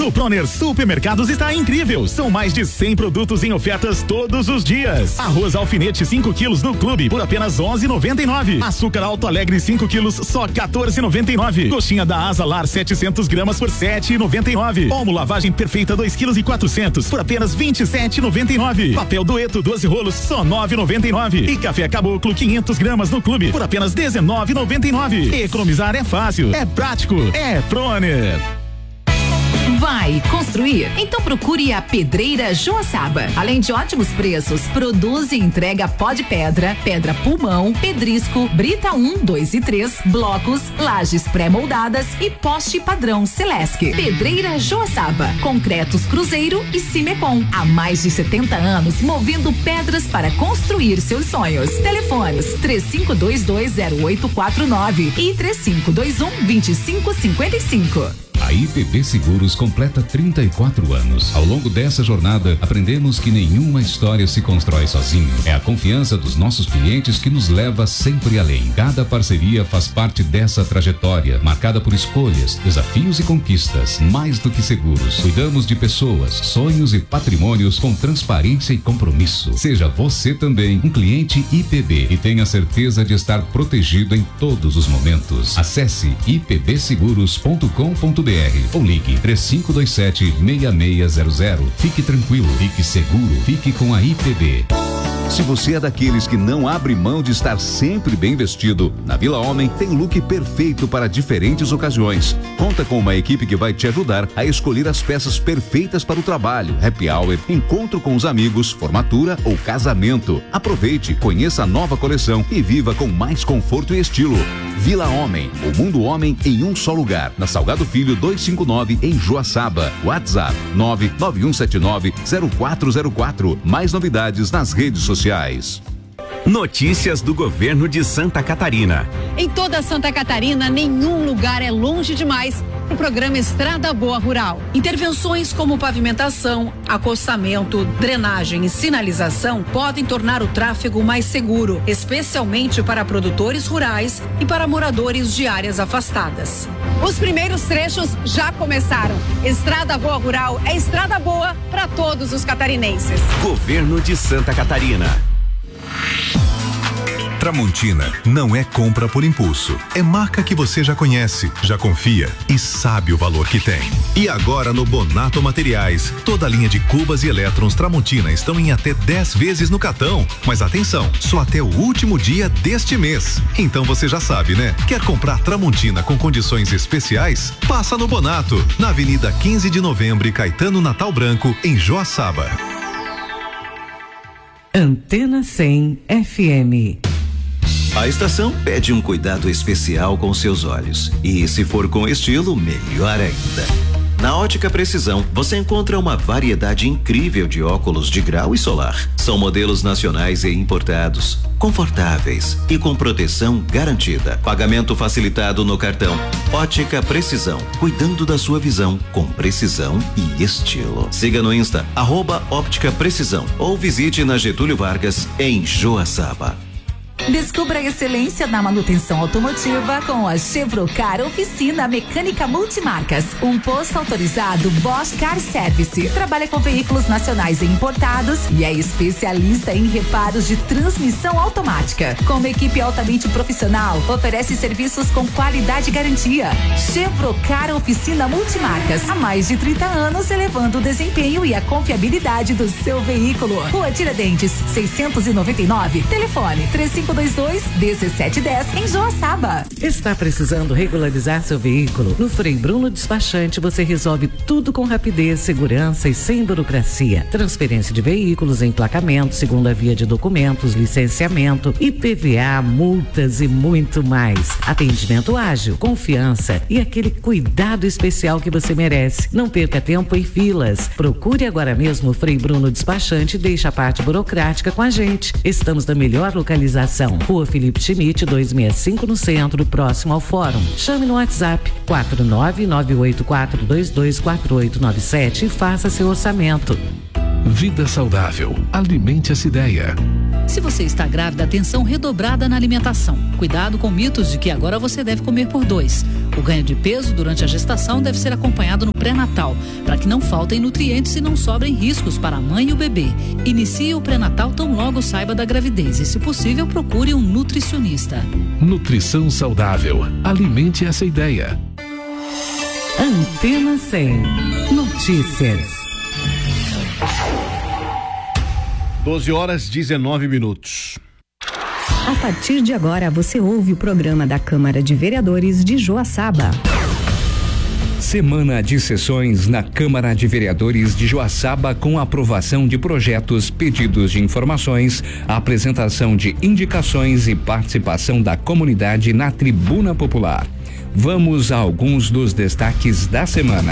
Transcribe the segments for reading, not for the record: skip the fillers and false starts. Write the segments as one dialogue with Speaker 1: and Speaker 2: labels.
Speaker 1: do Proner Supermercados está incrível. São mais de 100 produtos em ofertas todos os dias. Arroz alfinete 5 quilos no Clube por apenas R$11,99. Açúcar Alto Alegre 5 quilos só R$14,99. Coxinha da Asa Lar 700 gramas por R$7,99. Omo lavagem perfeita 2,4 kg por apenas R$27,99. Papel Dueto 12 rolos só R$9,99. E café Caboclo 500 gramas no Clube por apenas R$19,99. Economizar é fácil, é prático, é Proner.
Speaker 2: Vai construir? Então procure a Pedreira Joaçaba. Além de ótimos preços, produz e entrega pó de pedra, pedra pulmão, pedrisco, brita 1, 2 e 3, blocos, lajes pré-moldadas e poste padrão Celesc. Pedreira Joaçaba, concretos Cruzeiro e Cimecom. Há mais de 70 anos movendo pedras para construir seus sonhos. Telefones 35220849 e 3521-2555.
Speaker 3: A IPB Seguros completa 34 anos. Ao longo dessa jornada, aprendemos que nenhuma história se constrói sozinho. É a confiança dos nossos clientes que nos leva sempre além. Cada parceria faz parte dessa trajetória, marcada por escolhas, desafios e conquistas. Mais do que seguros, cuidamos de pessoas, sonhos e patrimônios com transparência e compromisso. Seja você também um cliente IPB e tenha certeza de estar protegido em todos os momentos. Acesse ipbseguros.com.br ou ligue 3527-6600. Fique tranquilo, fique seguro, fique com a IPB.
Speaker 4: Se você é daqueles que não abre mão de estar sempre bem vestido, na Vila Homem tem look perfeito para diferentes ocasiões. Conta com uma equipe que vai te ajudar a escolher as peças perfeitas para o trabalho, happy hour, encontro com os amigos, formatura ou casamento. Aproveite, conheça a nova coleção e viva com mais conforto e estilo. Vila Homem, o mundo homem em um só lugar. Na Salgado Filho 259 em Joaçaba. WhatsApp 991790404. Mais novidades nas redes sociais.
Speaker 5: Notícias do governo de Santa Catarina.
Speaker 6: Em toda Santa Catarina, nenhum lugar é longe demais para o programa Estrada Boa Rural. Intervenções como pavimentação, acostamento, drenagem e sinalização podem tornar o tráfego mais seguro, especialmente para produtores rurais e para moradores de áreas afastadas. Os primeiros trechos já começaram. Estrada Boa Rural é estrada boa para todos os catarinenses.
Speaker 5: Governo de Santa Catarina.
Speaker 7: Tramontina não é compra por impulso. É marca que você já conhece, já confia e sabe o valor que tem. E agora no Bonato Materiais, toda a linha de cubas e elétrons Tramontina estão em até 10 vezes no cartão. Mas atenção, só até o último dia deste mês. Então você já sabe, né? Quer comprar Tramontina com condições especiais? Passa no Bonato, na Avenida 15 de Novembro e Caetano Natal Branco, em Joaçaba.
Speaker 8: Antena 100 FM.
Speaker 9: A estação pede um cuidado especial com seus olhos. E se for com estilo, melhor ainda. Na Ótica Precisão, você encontra uma variedade incrível de óculos de grau e solar. São modelos nacionais e importados, confortáveis e com proteção garantida. Pagamento facilitado no cartão. Ótica Precisão, cuidando da sua visão com precisão e estilo. Siga no Insta, @Óptica Precisão, ou visite na Getúlio Vargas, em Joaçaba.
Speaker 2: Descubra a excelência na manutenção automotiva com a Chevrocar Oficina Mecânica Multimarcas. Um posto autorizado Bosch Car Service. Trabalha com veículos nacionais e importados e é especialista em reparos de transmissão automática. Com uma equipe altamente profissional, oferece serviços com qualidade e garantia. Chevrocar Oficina Multimarcas. Há mais de 30 anos, elevando o desempenho e a confiabilidade do seu veículo. Rua Tiradentes, 699. Telefone 3522-1710 em Joaçaba.
Speaker 8: Está precisando regularizar seu veículo? No Frei Bruno Despachante você resolve tudo com rapidez, segurança e sem burocracia. Transferência de veículos, emplacamento, segunda via de documentos, licenciamento, IPVA, multas e muito mais. Atendimento ágil, confiança e aquele cuidado especial que você merece. Não perca tempo em filas. Procure agora mesmo o Frei Bruno Despachante e deixe a parte burocrática com a gente. Estamos na melhor localização. Rua Felipe Schmidt, 265 no centro, próximo ao fórum. Chame no WhatsApp 49984224897 e faça seu orçamento.
Speaker 10: Vida saudável. Alimente essa ideia.
Speaker 6: Se você está grávida, atenção redobrada na alimentação. Cuidado com mitos de que agora você deve comer por 2. O ganho de peso durante a gestação deve ser acompanhado no pré-natal, para que não faltem nutrientes e não sobrem riscos para a mãe e o bebê. Inicie o pré-natal tão logo saiba da gravidez e, se possível, procure um nutricionista.
Speaker 10: Nutrição saudável. Alimente essa ideia.
Speaker 8: Antena 100. Notícias.
Speaker 11: 12h19.
Speaker 12: A partir de agora, você ouve o programa da Câmara de Vereadores de Joaçaba.
Speaker 13: Semana de sessões na Câmara de Vereadores de Joaçaba, com aprovação de projetos, pedidos de informações, apresentação de indicações e participação da comunidade na Tribuna Popular. Vamos a alguns dos destaques da semana.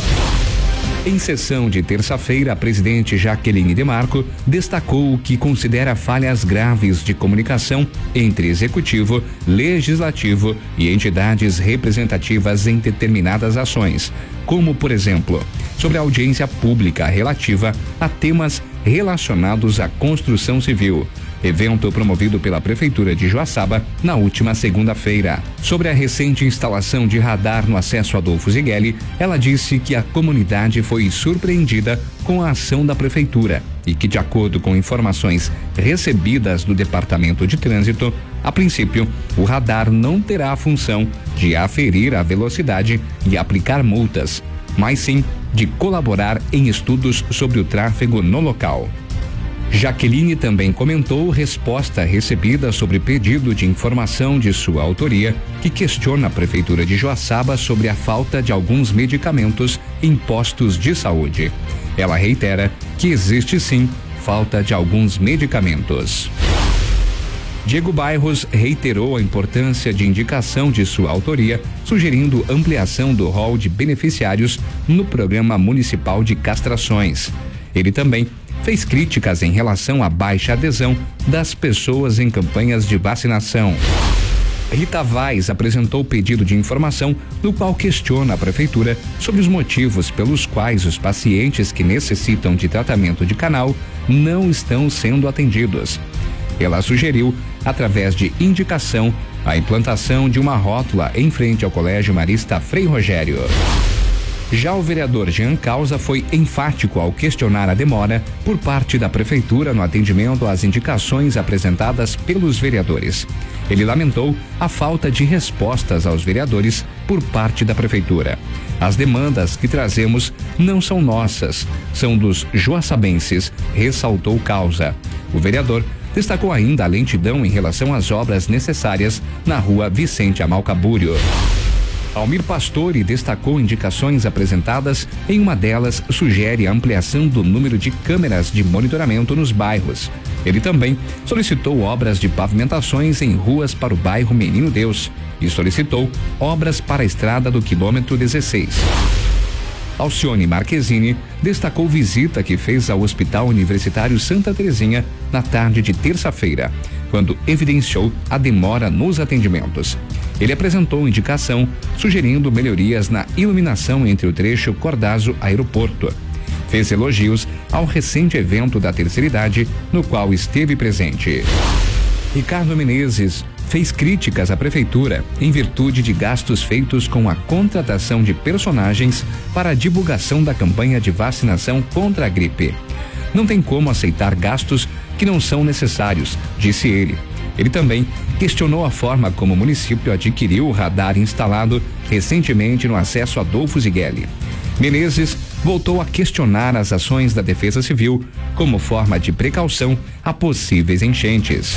Speaker 13: Em sessão de terça-feira, a presidente Jaqueline Demarco destacou que considera falhas graves de comunicação entre executivo, legislativo e entidades representativas em determinadas ações, como, por exemplo, sobre a audiência pública relativa a temas relacionados à construção civil, evento promovido pela Prefeitura de Joaçaba na última segunda-feira. Sobre a recente instalação de radar no acesso Adolfo Zigueli, ela disse que a comunidade foi surpreendida com a ação da Prefeitura e que, de acordo com informações recebidas do Departamento de Trânsito, a princípio, o radar não terá a função de aferir a velocidade e aplicar multas, mas sim de colaborar em estudos sobre o tráfego no local. Jaqueline também comentou resposta recebida sobre pedido de informação de sua autoria, que questiona a Prefeitura de Joaçaba sobre a falta de alguns medicamentos em postos de saúde. Ela reitera que existe sim falta de alguns medicamentos. Diego Bairros reiterou a importância de indicação de sua autoria, sugerindo ampliação do rol de beneficiários no Programa Municipal de Castrações. Ele também fez críticas em relação à baixa adesão das pessoas em campanhas de vacinação. Rita Vaz apresentou pedido de informação no qual questiona a Prefeitura sobre os motivos pelos quais os pacientes que necessitam de tratamento de canal não estão sendo atendidos. Ela sugeriu, através de indicação, a implantação de uma rótula em frente ao Colégio Marista Frei Rogério. Já o vereador Jean Causa foi enfático ao questionar a demora por parte da Prefeitura no atendimento às indicações apresentadas pelos vereadores. Ele lamentou a falta de respostas aos vereadores por parte da Prefeitura. As demandas que trazemos não são nossas, são dos joaçabenses, ressaltou Causa. O vereador destacou ainda a lentidão em relação às obras necessárias na rua Vicente Amalcabúrio. Almir Pastore destacou indicações apresentadas. Em uma delas, sugere a ampliação do número de câmeras de monitoramento nos bairros. Ele também solicitou obras de pavimentações em ruas para o bairro Menino Deus e solicitou obras para a estrada do quilômetro 16. Alcione Marquezine destacou visita que fez ao Hospital Universitário Santa Terezinha na tarde de terça-feira, quando evidenciou a demora nos atendimentos. Ele apresentou indicação sugerindo melhorias na iluminação entre o trecho Cordazo-Aeroporto. Fez elogios ao recente evento da terceira idade, no qual esteve presente. Ricardo Menezes fez críticas à Prefeitura em virtude de gastos feitos com a contratação de personagens para a divulgação da campanha de vacinação contra a gripe. Não tem como aceitar gastos que não são necessários, disse ele. Ele também questionou a forma como o município adquiriu o radar instalado recentemente no acesso Adolfo Zigueli. Menezes voltou a questionar as ações da Defesa Civil como forma de precaução a possíveis enchentes.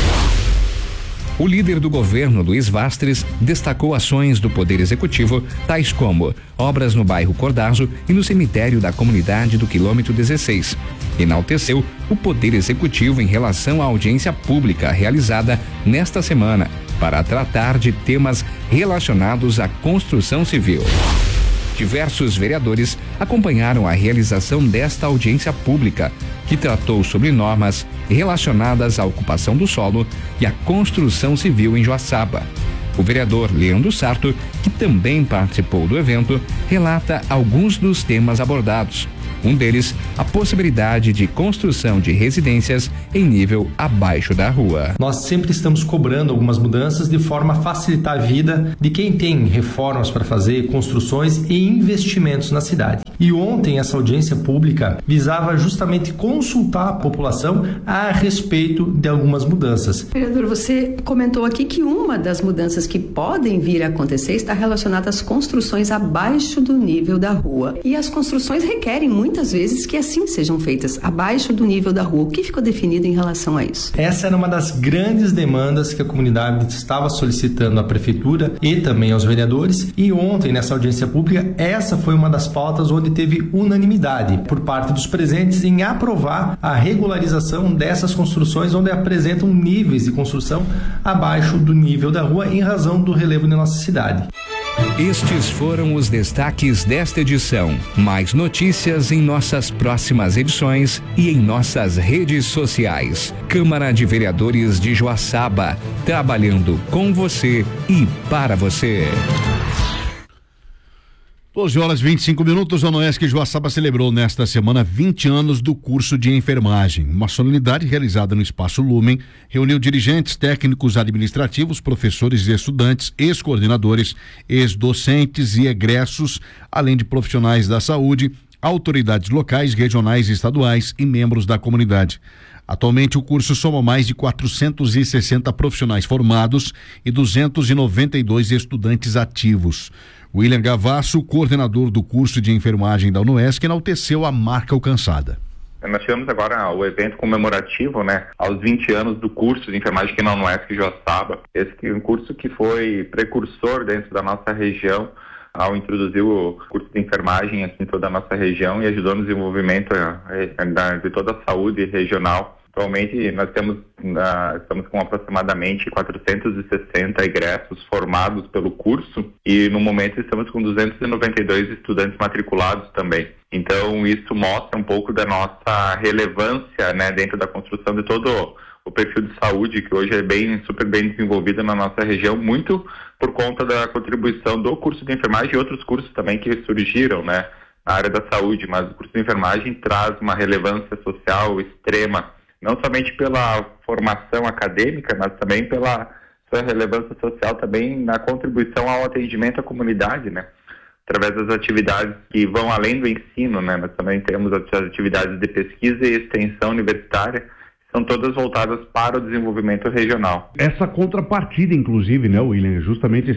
Speaker 13: O líder do governo, Luiz Vastres, destacou ações do Poder Executivo, tais como obras no bairro Cordazo e no cemitério da comunidade do quilômetro 16. Enalteceu o Poder Executivo em relação à audiência pública realizada nesta semana para tratar de temas relacionados à construção civil. Diversos vereadores acompanharam a realização desta audiência pública, que tratou sobre normas relacionadas à ocupação do solo e à construção civil em Joaçaba. O vereador Leandro Sarto, que também participou do evento, relata alguns dos temas abordados, Um deles, a possibilidade de construção de residências em nível abaixo da rua.
Speaker 11: Nós sempre estamos cobrando algumas mudanças de forma a facilitar a vida de quem tem reformas para fazer, construções e investimentos na cidade. E ontem essa audiência pública visava justamente consultar a população a respeito de algumas mudanças.
Speaker 14: Vereador, você comentou aqui que uma das mudanças que podem vir a acontecer está relacionada às construções abaixo do nível da rua. E as construções requerem muitas vezes que assim sejam feitas, abaixo do nível da rua. O que ficou definido em relação a isso?
Speaker 11: Essa era uma das grandes demandas que a comunidade estava solicitando à prefeitura e também aos vereadores. E ontem, nessa audiência pública, essa foi uma das pautas onde teve unanimidade por parte dos presentes em aprovar a regularização dessas construções onde apresentam níveis de construção abaixo do nível da rua em razão do relevo de nossa cidade.
Speaker 13: Estes foram os destaques desta edição. Mais notícias em nossas próximas edições e em nossas redes sociais. Câmara de Vereadores de Joaçaba, trabalhando com você e para você.
Speaker 15: 12h25. A Noesc Joaçaba celebrou nesta semana 20 anos do curso de enfermagem. Uma solenidade realizada no Espaço Lumen reuniu dirigentes, técnicos administrativos, professores e estudantes, ex-coordenadores, ex-docentes e egressos, além de profissionais da saúde, autoridades locais, regionais e estaduais e membros da comunidade. Atualmente, o curso soma mais de 460 profissionais formados e 292 estudantes ativos. William Gavasso, coordenador do curso de enfermagem da Noesc, enalteceu a marca alcançada.
Speaker 16: Nós tivemos agora o evento comemorativo, aos 20 anos do curso de enfermagem aqui na Noesc Joaçaba. Esse é um curso que foi precursor dentro da nossa região ao introduzir o curso de enfermagem aqui em toda a nossa região e ajudou no desenvolvimento de toda a saúde regional. Atualmente nós estamos com aproximadamente 460 egressos formados pelo curso e no momento estamos com 292 estudantes matriculados também. Então isso mostra um pouco da nossa relevância dentro da construção de todo o perfil de saúde que hoje é super bem desenvolvido na nossa região, muito por conta da contribuição do curso de enfermagem e outros cursos também que surgiram na área da saúde, mas o curso de enfermagem traz uma relevância social extrema, não somente pela formação acadêmica, mas também pela sua relevância social também na contribuição ao atendimento à comunidade, através das atividades que vão além do ensino, nós também temos as atividades de pesquisa e extensão universitária, são todas voltadas para o desenvolvimento regional.
Speaker 15: Essa contrapartida, inclusive, William, justamente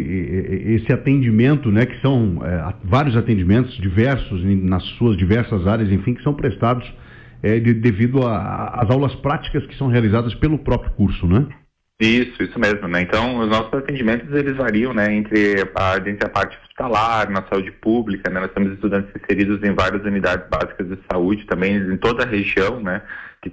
Speaker 15: esse atendimento, que são vários atendimentos diversos, nas suas diversas áreas, enfim, que são prestados devido às aulas práticas que são realizadas pelo próprio curso,
Speaker 16: Isso mesmo, Então, os nossos atendimentos, eles variam, entre a parte hospitalar, na saúde pública, Nós temos estudantes inseridos em várias unidades básicas de saúde, também em toda a região, que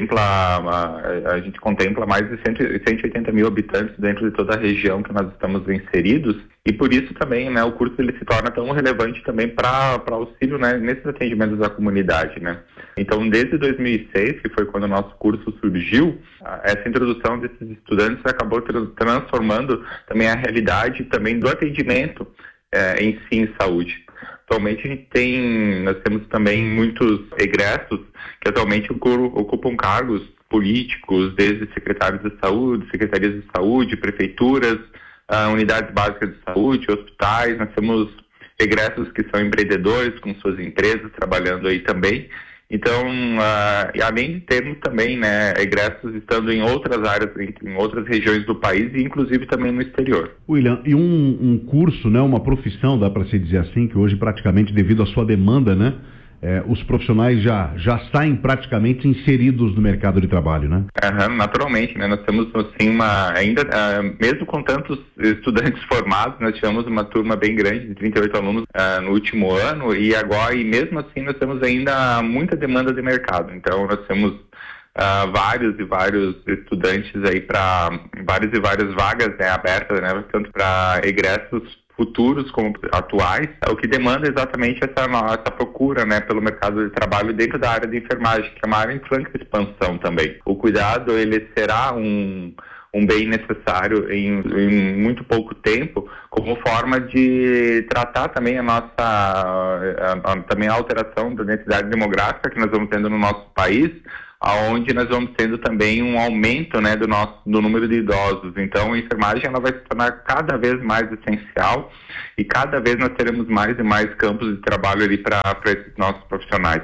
Speaker 16: a gente contempla mais de 180 mil habitantes dentro de toda a região que nós estamos inseridos, e por isso também, o curso ele se torna tão relevante também para auxílio, nesses atendimentos da comunidade, Então, desde 2006, que foi quando o nosso curso surgiu, essa introdução desses estudantes acabou transformando também a realidade também do atendimento em si em saúde. Atualmente nós temos também muitos egressos que atualmente ocupam cargos políticos, desde secretários de saúde, secretarias de saúde, prefeituras, unidades básicas de saúde, hospitais. Nós temos egressos que são empreendedores com suas empresas trabalhando aí também. Então, além de termos também egressos estando em outras áreas, em outras regiões do país e inclusive também no exterior.
Speaker 15: William, e um curso, uma profissão, dá para se dizer assim, que hoje praticamente devido à sua demanda, os profissionais já saem praticamente inseridos no mercado de trabalho,
Speaker 16: Naturalmente, nós temos assim mesmo com tantos estudantes formados, nós tivemos uma turma bem grande de 38 alunos no último ano e mesmo assim nós temos ainda muita demanda de mercado. Então nós temos vários estudantes aí para várias vagas abertas, tanto para egressos futuros como atuais, o que demanda exatamente essa procura pelo mercado de trabalho dentro da área de enfermagem, que é uma área em franca expansão também. O cuidado, ele será um um bem necessário em muito pouco tempo, como forma de tratar também também a alteração da densidade demográfica que nós vamos tendo no nosso país, aonde nós vamos tendo também um aumento, né, do número de idosos. Então, a enfermagem ela vai se tornar cada vez mais essencial e cada vez nós teremos mais e mais campos de trabalho ali para esses nossos profissionais.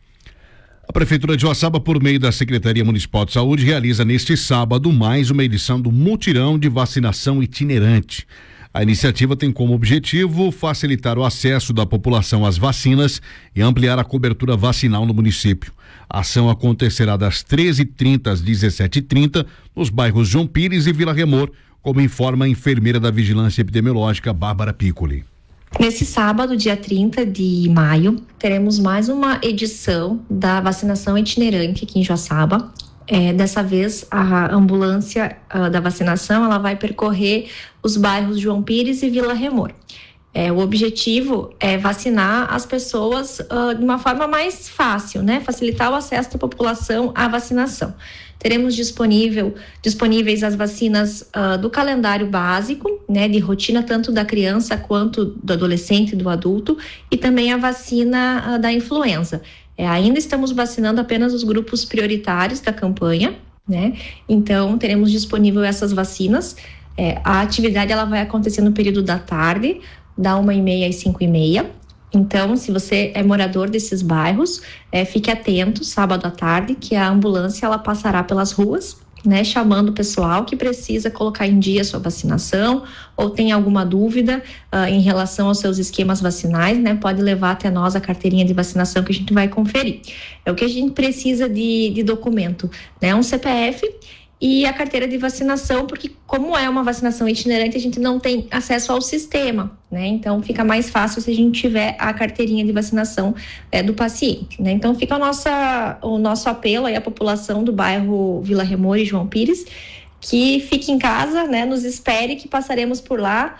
Speaker 15: A Prefeitura de Joaçaba, por meio da Secretaria Municipal de Saúde, realiza neste sábado mais uma edição do Mutirão de Vacinação Itinerante. A iniciativa tem como objetivo facilitar o acesso da população às vacinas e ampliar a cobertura vacinal no município. A ação acontecerá das 13h30 às 17h30 nos bairros João Pires e Vila Remor, como informa a enfermeira da Vigilância Epidemiológica, Bárbara Piccoli.
Speaker 17: Nesse sábado, dia 30 de maio, teremos mais uma edição da vacinação itinerante aqui em Joaçaba. Dessa vez, a ambulância da vacinação ela vai percorrer os bairros João Pires e Vila Remor. O objetivo é vacinar as pessoas de uma forma mais fácil, né? Facilitar o acesso da população à vacinação. Teremos disponíveis as vacinas do calendário básico, né? De rotina tanto da criança quanto do adolescente e do adulto, e também a vacina da influenza. Ainda estamos vacinando apenas os grupos prioritários da campanha, né? Então, teremos disponível essas vacinas. A atividade ela vai acontecer no período da tarde, da 1h30 às 5h30. Então, se você é morador desses bairros, fique atento, sábado à tarde, que a ambulância ela passará pelas ruas, né, chamando o pessoal que precisa colocar em dia sua vacinação ou tem alguma dúvida em relação aos seus esquemas vacinais, né, pode levar até nós a carteirinha de vacinação que a gente vai conferir. O que a gente precisa de documento, né, um CPF e a carteira de vacinação, porque como é uma vacinação itinerante, a gente não tem acesso ao sistema, né? Então fica mais fácil se a gente tiver a carteirinha de vacinação do paciente, né? Então fica o nosso apelo aí à população do bairro Vila Remor e João Pires, que fique em casa, né? Nos espere que passaremos por lá,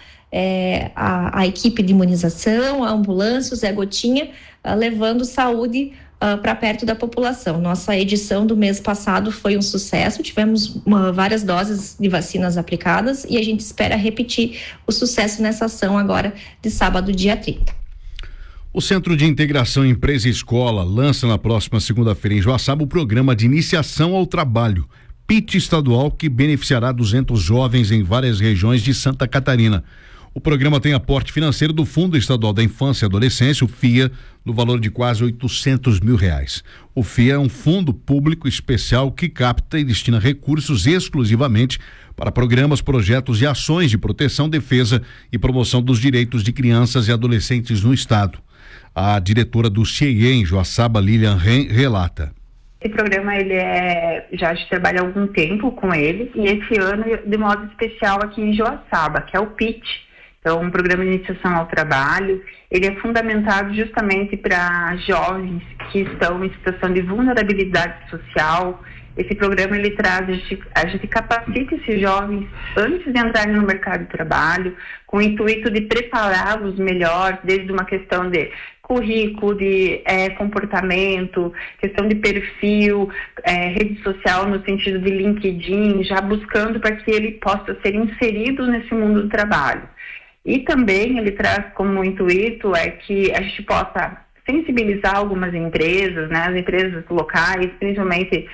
Speaker 17: a equipe de imunização, a ambulância, o Zé Gotinha, levando saúde para perto da população. Nossa edição do mês passado foi um sucesso, tivemos várias doses de vacinas aplicadas e a gente espera repetir o sucesso nessa ação agora de sábado, dia 30.
Speaker 15: O Centro de Integração Empresa e Escola lança na próxima segunda-feira em Joaçaba o programa de iniciação ao trabalho, PIT estadual, que beneficiará 200 jovens em várias regiões de Santa Catarina. O programa tem aporte financeiro do Fundo Estadual da Infância e Adolescência, o FIA, no valor de quase R$800 mil. O FIA é um fundo público especial que capta e destina recursos exclusivamente para programas, projetos e ações de proteção, defesa e promoção dos direitos de crianças e adolescentes no estado. A diretora do CIE em Joaçaba, Lilian Ren, relata.
Speaker 18: Esse programa, já a gente trabalha há algum tempo com ele, e esse ano, de modo especial aqui em Joaçaba, que é o PIT. Então, um programa de iniciação ao trabalho, ele é fundamentado justamente para jovens que estão em situação de vulnerabilidade social. Esse programa, ele traz, a gente capacita esses jovens antes de entrarem no mercado de trabalho, com o intuito de prepará-los melhor, desde uma questão de currículo, de comportamento, questão de perfil, rede social no sentido de LinkedIn, já buscando para que ele possa ser inserido nesse mundo do trabalho. E também ele traz como intuito que a gente possa sensibilizar algumas empresas, né, as empresas locais, principalmente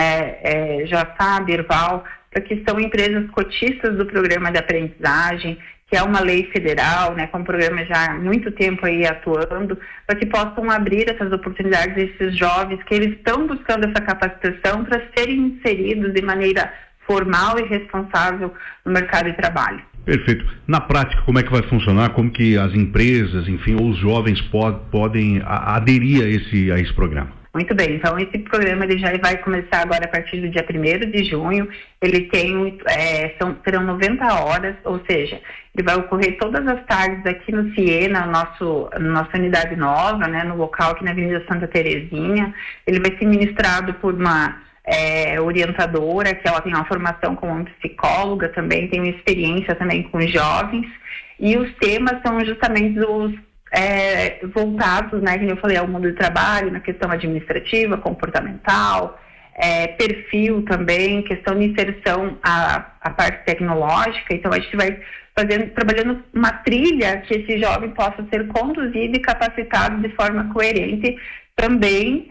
Speaker 18: Joaçaba, Erval, para que são empresas cotistas do programa de aprendizagem, que é uma lei federal, né, com um programa já há muito tempo aí atuando, para que possam abrir essas oportunidades a esses jovens que eles estão buscando essa capacitação para serem inseridos de maneira formal e responsável no mercado de trabalho.
Speaker 15: Perfeito. Na prática, como é que vai funcionar? Como que as empresas, enfim, ou os jovens podem aderir a esse programa?
Speaker 18: Muito bem, então esse programa ele já vai começar agora a partir do dia 1º de junho, ele serão 90 horas, ou seja, ele vai ocorrer todas as tardes aqui no CIE, na nossa unidade nova, né, no local aqui na Avenida Santa Terezinha. Ele vai ser ministrado por uma orientadora, que ela tem uma formação como psicóloga também, tem uma experiência também com jovens, e os temas são justamente os voltados, né, como eu falei, ao mundo do trabalho, na questão administrativa, comportamental, perfil também, questão de inserção à parte tecnológica. Então a gente vai trabalhando uma trilha que esse jovem possa ser conduzido e capacitado de forma coerente, também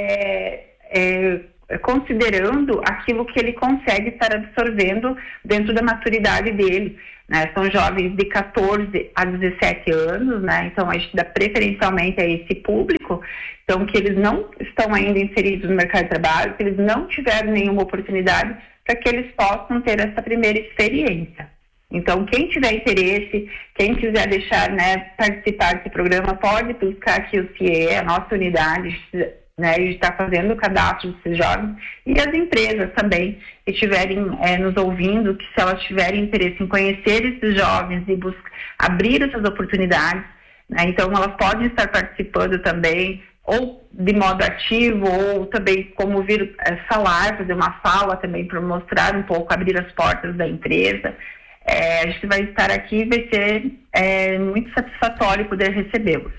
Speaker 18: considerando aquilo que ele consegue estar absorvendo dentro da maturidade dele, né? São jovens de 14 a 17 anos, né? Então a gente dá preferencialmente a esse público, então que eles não estão ainda inseridos no mercado de trabalho, que eles não tiveram nenhuma oportunidade, para que eles possam ter essa primeira experiência. Então, quem tiver interesse, quem quiser deixar, né, participar desse programa, pode buscar aqui o CIE, a nossa unidade, né, a gente está fazendo o cadastro desses jovens, e as empresas também, que estiverem nos ouvindo, que se elas tiverem interesse em conhecer esses jovens e abrir essas oportunidades, né, então elas podem estar participando também, ou de modo ativo, ou também como vir falar, fazer uma fala também para mostrar um pouco, abrir as portas da empresa. A gente vai estar aqui e vai ser muito satisfatório poder recebê-los.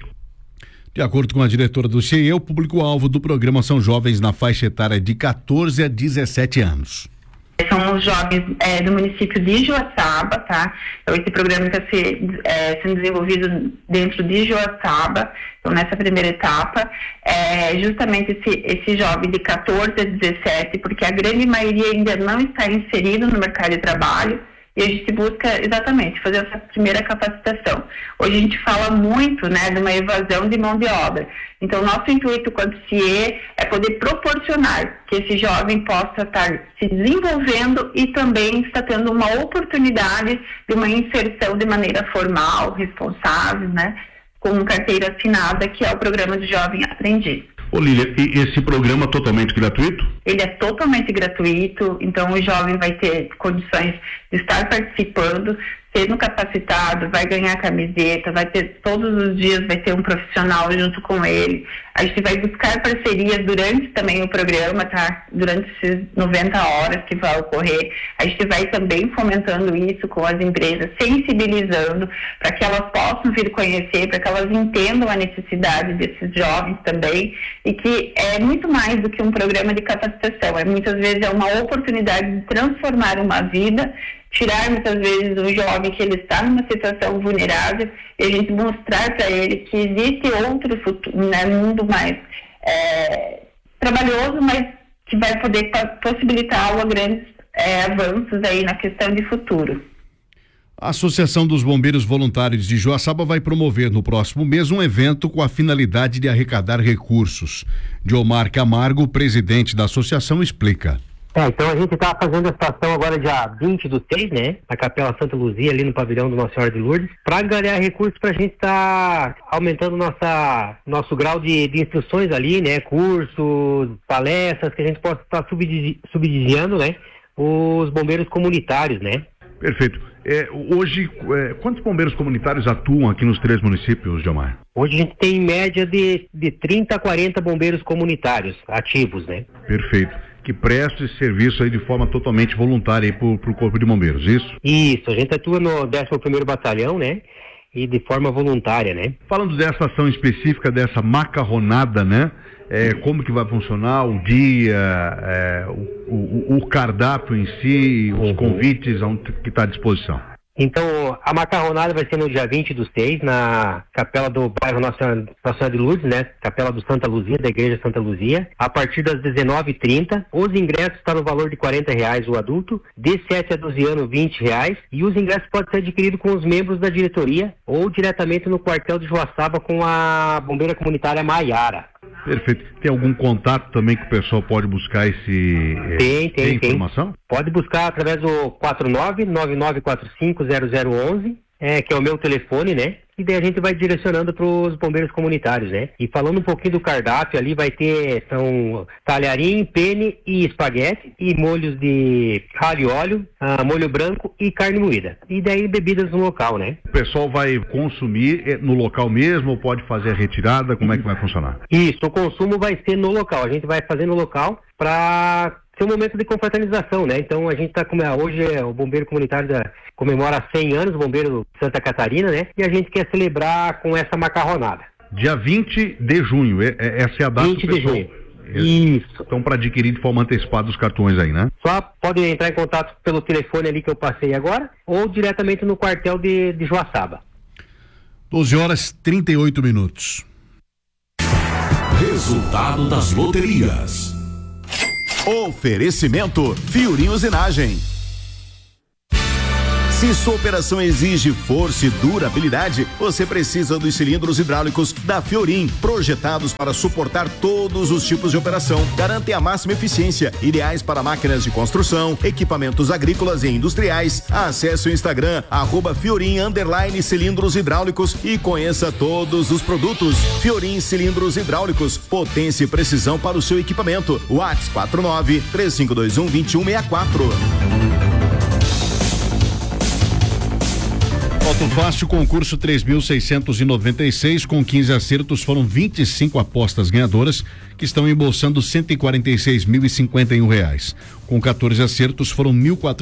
Speaker 15: De acordo com a diretora do CIE, o público-alvo do programa são jovens na faixa etária de 14 a 17 anos.
Speaker 18: São os jovens do município de Joaçaba, tá? Então, esse programa está sendo desenvolvido dentro de Joaçaba. Então, nessa primeira etapa, justamente esse jovem de 14 a 17, porque a grande maioria ainda não está inserido no mercado de trabalho. E a gente busca exatamente fazer essa primeira capacitação. Hoje a gente fala muito, né, de uma evasão de mão de obra. Então, nosso intuito quanto CIE é poder proporcionar que esse jovem possa estar se desenvolvendo e também está tendo uma oportunidade de uma inserção de maneira formal, responsável, né, com carteira assinada, que é o programa de Jovem Aprendiz.
Speaker 15: Ô Lília, e esse programa é totalmente gratuito?
Speaker 18: Ele é totalmente gratuito, então o jovem vai ter condições de estar participando, sendo capacitado, vai ganhar camiseta, vai ter todos os dias, vai ter um profissional junto com ele. A gente vai buscar parcerias durante também o programa, tá? Durante esses 90 horas que vai ocorrer. A gente vai também fomentando isso com as empresas, sensibilizando para que elas possam vir conhecer, para que elas entendam a necessidade desses jovens também, e que é muito mais do que um programa de capacitação, muitas vezes é uma oportunidade de transformar uma vida, tirar muitas vezes um jovem que ele está numa situação vulnerável e a gente mostrar para ele que existe outro futuro, né, mundo mais trabalhoso, mas que vai poder possibilitar grandes avanços aí na questão de futuro.
Speaker 15: A Associação dos Bombeiros Voluntários de Joaçaba vai promover no próximo mês um evento com a finalidade de arrecadar recursos. Diomar Camargo, presidente da associação, explica.
Speaker 19: Então a gente está fazendo essa ação agora dia 20/6, né? Na Capela Santa Luzia, ali no pavilhão do Nossa Senhora de Lourdes, para ganhar recursos para a gente estar aumentando nosso grau de instruções ali, né? Cursos, palestras, que a gente possa estar subsidiando, né? Os bombeiros comunitários, né?
Speaker 15: Perfeito. Hoje, quantos bombeiros comunitários atuam aqui nos 3 municípios, Diomar?
Speaker 19: Hoje a gente tem em média de 30 a 40 bombeiros comunitários ativos, né?
Speaker 15: Perfeito. Que presta esse serviço aí de forma totalmente voluntária aí pro Corpo de Bombeiros, isso?
Speaker 19: Isso, a gente atua no 11º Batalhão, né? E de forma voluntária, né?
Speaker 15: Falando dessa ação específica, dessa macarronada, né? Como que vai funcionar o dia, o cardápio em si, os convites que está à disposição?
Speaker 19: Então, a macarronada vai ser no dia 20/6, na capela do bairro Nossa Senhora de Lourdes, né? Capela do Santa Luzia, da Igreja Santa Luzia, a partir das 19h30. Os ingressos estão no valor de R$40 o adulto, de 7 a 12 anos, R$20, e os ingressos podem ser adquiridos com os membros da diretoria ou diretamente no quartel de Joaçaba com a bombeira comunitária Maiara.
Speaker 15: Perfeito. Tem algum contato também que o pessoal pode buscar tem informação?
Speaker 19: Pode buscar através do 49-9945-0011, que é o meu telefone, né? E daí a gente vai direcionando para os bombeiros comunitários, né? E falando um pouquinho do cardápio, ali vai ter talharim, penne e espaguete, e molhos de alho e óleo, molho branco e carne moída. E daí bebidas no local, né?
Speaker 15: O pessoal vai consumir no local mesmo ou pode fazer a retirada? Como é que vai funcionar?
Speaker 19: Isso, o consumo vai ser no local. A gente vai fazer no local para ser um momento de confraternização, né? Então a gente está hoje o bombeiro comunitário comemora 100 anos, o bombeiro de Santa Catarina, né? E a gente quer celebrar com essa macarronada.
Speaker 15: Dia 20 de junho, essa é a data
Speaker 19: 20 de junho. Isso.
Speaker 15: Então, para adquirir de forma antecipada os cartões aí, né?
Speaker 19: Só pode entrar em contato pelo telefone ali que eu passei agora ou diretamente no quartel de Joaçaba.
Speaker 15: 12h38.
Speaker 20: Resultado das loterias. Oferecimento Fiorim Usinagem. Se sua operação exige força e durabilidade, você precisa dos cilindros hidráulicos da Fiorim, projetados para suportar todos os tipos de operação. Garantem a máxima eficiência, ideais para máquinas de construção, equipamentos agrícolas e industriais. Acesse o Instagram @Fiorim_cilindros hidráulicos e conheça todos os produtos. Fiorim Cilindros Hidráulicos, potência e precisão para o seu equipamento. WhatsApp 49-3521-2164.
Speaker 15: Auto Fácil, concurso 3.696, com 15 acertos, foram 25 apostas ganhadoras, que estão embolsando R$146.051. Com 14 acertos, foram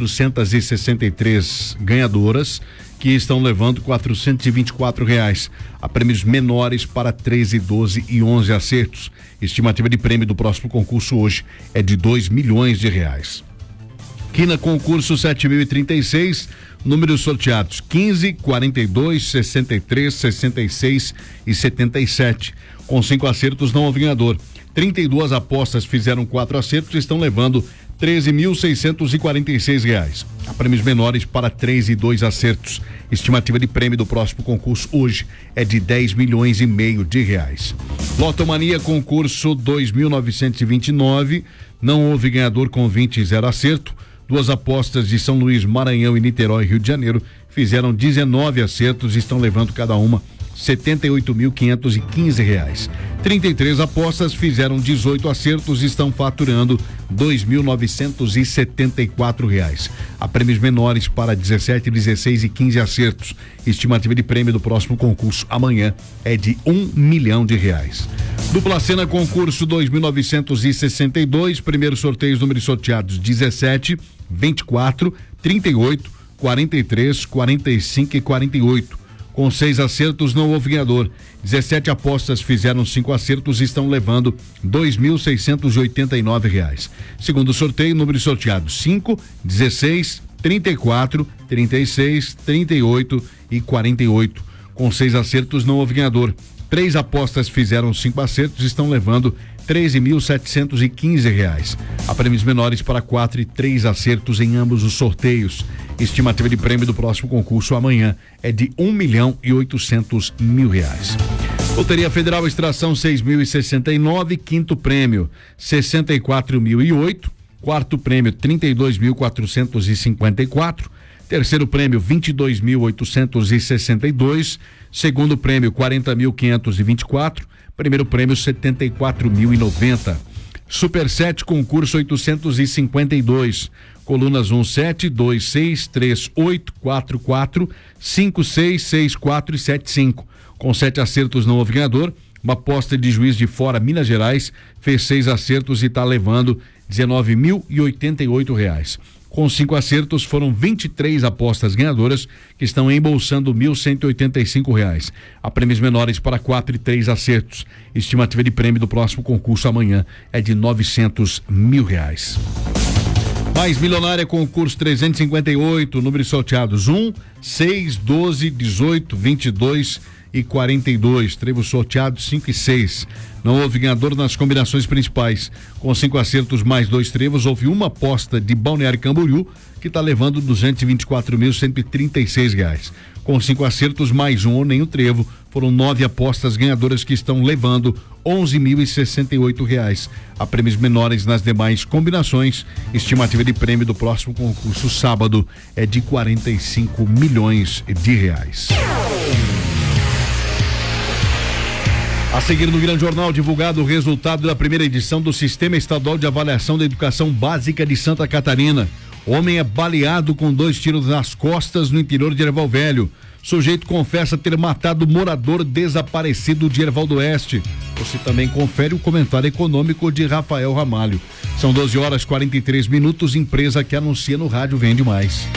Speaker 15: 1.463 ganhadoras, que estão levando R$424. Há prêmios menores para 13, 12 e 11 acertos. Estimativa de prêmio do próximo concurso hoje é de R$2 milhões. Quina concurso 7.036, números sorteados 15, 42, 63, 66 e 77. Com 5 acertos não houve ganhador. 32 apostas fizeram 4 acertos e estão levando R$13.646. Há prêmios menores para 3 e 2 acertos. Estimativa de prêmio do próximo concurso hoje é de R$10,5 milhões. Lotomania concurso 2.929, não houve ganhador com 20 e 0 acerto. 2 apostas de São Luís, Maranhão e Niterói, Rio de Janeiro, fizeram 19 acertos e estão levando cada uma R$78.515. 33 apostas fizeram 18 acertos e estão faturando R$2.974. Há prêmios menores para 17, 16 e 15 acertos. Estimativa de prêmio do próximo concurso amanhã é de R$1 milhão. Dupla Cena concurso 2.962, primeiros sorteios, números sorteados 17, 24, 38, 43, 45 e 48. Com 6 acertos não houve ganhador. 17 apostas fizeram 5 acertos e estão levando R$2.689. Segundo sorteio, números sorteados 5, 16, 34, 36, 38 e 48. Com 6 acertos não houve ganhador. 3 apostas fizeram 5 acertos e estão levando R$13.715. Há prêmios menores para 4 e 3 acertos em ambos os sorteios. Estimativa de prêmio do próximo concurso amanhã é de R$1.800.000. Loteria Federal Extração 6.069, quinto prêmio 64.008, quarto prêmio 32.454, terceiro prêmio 22.862, segundo prêmio 40.524, primeiro prêmio 74.090. Super 7 concurso 852, colunas 1, 7, 2, 6, 3, 8, 4, 4, 5, 6, 6, 4 e 7, 5. Com 7 acertos não houve ganhador. Uma aposta de Juiz de Fora, Minas Gerais, fez 6 acertos e está levando R$19.088. Com 5 acertos, foram 23 apostas ganhadoras que estão embolsando R$1.185. Há prêmios menores para 4 e 3 acertos. Estimativa de prêmio do próximo concurso amanhã é de R$900 mil. Mais Milionária concurso 358, números sorteados 1, 6, 12, 18, 22 e 42. Trevos sorteados 5 e 6. Não houve ganhador nas combinações principais. Com 5 acertos mais 2 trevos, houve uma aposta de Balneário Camboriú que está levando R$224.136. Com 5 acertos mais um ou nem o trevo, foram 9 apostas ganhadoras que estão levando R$11.068. Há prêmios menores nas demais combinações. Estimativa de prêmio do próximo concurso sábado é de R$45 milhões. A seguir no Grande Jornal, divulgado o resultado da primeira edição do Sistema Estadual de Avaliação da Educação Básica de Santa Catarina. Homem é baleado com 2 tiros nas costas no interior de Erval Velho. Sujeito confessa ter matado morador desaparecido de Erval do Oeste. Você também confere o comentário econômico de Rafael Ramalho. São 12h43, empresa que anuncia no rádio vende mais.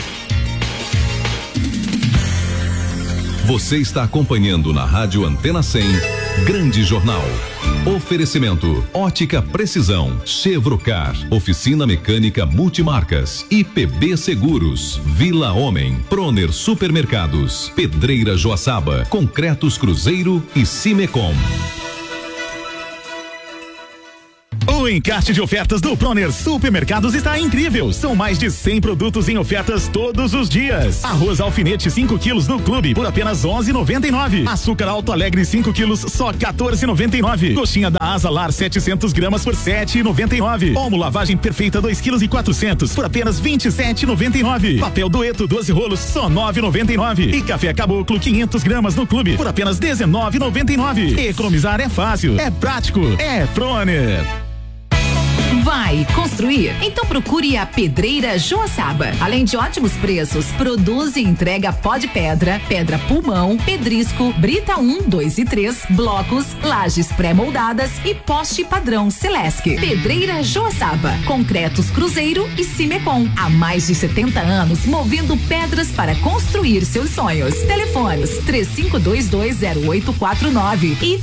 Speaker 7: Você está acompanhando na Rádio Antena 100, Grande Jornal.
Speaker 4: Oferecimento: Ótica Precisão, Chevrocar, Oficina Mecânica Multimarcas, IPB Seguros, Vila Homem, Proner Supermercados, Pedreira Joaçaba, Concretos Cruzeiro e Cimecom.
Speaker 1: O encarte de ofertas do Proner Supermercados está incrível. São mais de 100 produtos em ofertas todos os dias. Arroz alfinete 5 quilos no Clube por apenas 11,99. Açúcar Alto Alegre 5 quilos só 14,99. Coxinha da Asa Lar 700 gramas por 7,99. Omo lavagem perfeita 2 quilos e 400 por apenas 27,99. Papel Dueto 12 rolos só 9,99. E café Caboclo 500 gramas no Clube por apenas 19,99. Economizar é fácil, é prático, é Proner.
Speaker 2: Vai construir? Então procure a Pedreira Joaçaba. Além de ótimos preços, produz e entrega pó de pedra, pedra pulmão, pedrisco, brita 1, 2 e 3, blocos, lajes pré-moldadas e poste padrão Celesc. Pedreira Joaçaba, Concretos Cruzeiro e Cimecom. Há mais de 70 anos movendo pedras para construir seus sonhos. Telefones 35220849 e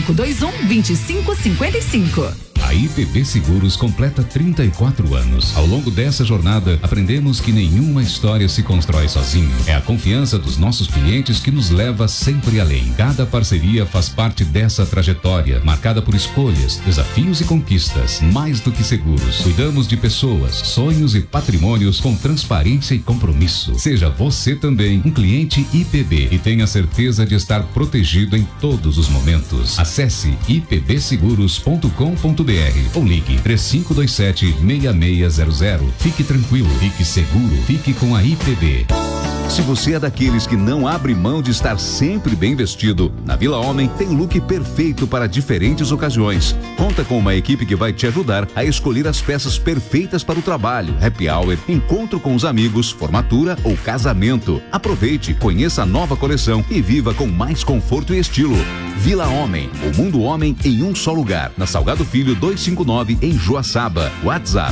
Speaker 2: 3521-2555.
Speaker 3: A IPB Seguros completa 34 anos. Ao longo dessa jornada, aprendemos que nenhuma história se constrói sozinho. É a confiança dos nossos clientes que nos leva sempre além. Cada parceria faz parte dessa trajetória, marcada por escolhas, desafios e conquistas. Mais do que seguros, cuidamos de pessoas, sonhos e patrimônios com transparência e compromisso. Seja você também um cliente IPB e tenha certeza de estar protegido em todos os momentos. Acesse ipbseguros.com.br ou ligue 3527-6600. Fique tranquilo, fique seguro, fique com a IPB.
Speaker 4: Se você é daqueles que não abre mão de estar sempre bem vestido, na Vila Homem tem o look perfeito para diferentes ocasiões. Conta com uma equipe que vai te ajudar a escolher as peças perfeitas para o trabalho, happy hour, encontro com os amigos, formatura ou casamento. Aproveite, conheça a nova coleção e viva com mais conforto e estilo. Vila Homem, o mundo homem em um só lugar. Na Salgado Filho 259 em Joaçaba. WhatsApp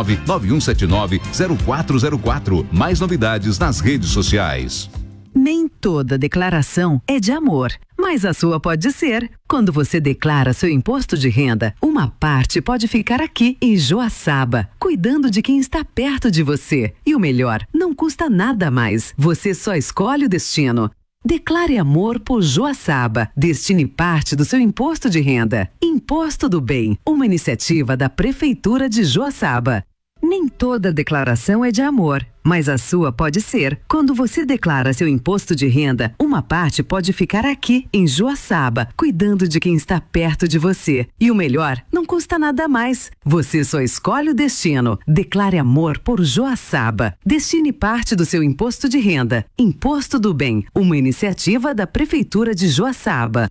Speaker 4: 991790404. Mais novidades nas redes sociais.
Speaker 21: Nem toda declaração é de amor, mas a sua pode ser. Quando você declara seu imposto de renda, uma parte pode ficar aqui em Joaçaba, cuidando de quem está perto de você. E o melhor, não custa nada mais. Você só escolhe o destino. Declare amor por Joaçaba. Destine parte do seu imposto de renda. Imposto do Bem, uma iniciativa da Prefeitura de Joaçaba. Nem toda declaração é de amor, mas a sua pode ser. Quando você declara seu imposto de renda, uma parte pode ficar aqui em Joaçaba, cuidando de quem está perto de você. E o melhor, não custa nada mais. Você só escolhe o destino. Declare amor por Joaçaba. Destine parte do seu imposto de renda. Imposto do Bem, uma iniciativa da Prefeitura de Joaçaba.